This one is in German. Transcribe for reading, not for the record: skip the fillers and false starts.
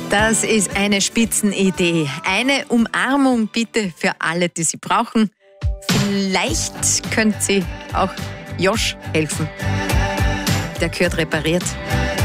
Das ist eine Spitzenidee. Eine Umarmung bitte für alle, die sie brauchen. Vielleicht könnte sie auch Josh helfen. Der gehört repariert.